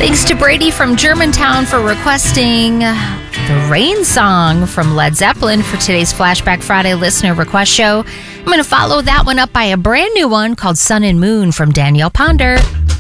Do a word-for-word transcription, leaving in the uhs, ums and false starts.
Thanks to Brady from Germantown for requesting the Rain Song from Led Zeppelin for today's Flashback Friday listener request show. I'm going to follow that one up by a brand new one called Sun and Moon from Danielle Ponder.